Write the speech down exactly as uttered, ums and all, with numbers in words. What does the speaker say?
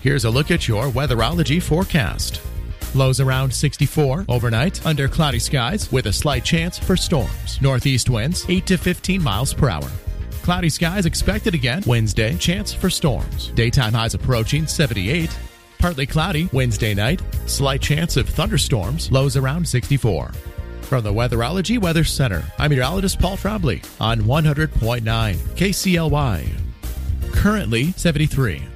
Here's a look at your weatherology forecast. Lows around sixty-four overnight under cloudy skies with a slight chance for storms. Northeast winds eight to fifteen miles per hour. Cloudy skies expected again Wednesday, chance for storms. Daytime highs approaching seventy-eight. Partly cloudy Wednesday night, slight chance of thunderstorms, lows around sixty-four. From the Weatherology Weather Center, I'm meteorologist Paul Trombley on one hundred point nine K C L Y. Currently seventy-three.